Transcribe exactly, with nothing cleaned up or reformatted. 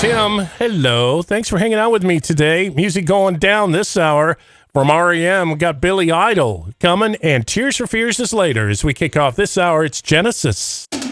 Tim. Hello. Thanks for hanging out with me today. Music going down this hour from R E M. We got Billy Idol coming, and Tears for Fears is later as we kick off this hour. It's Genesis.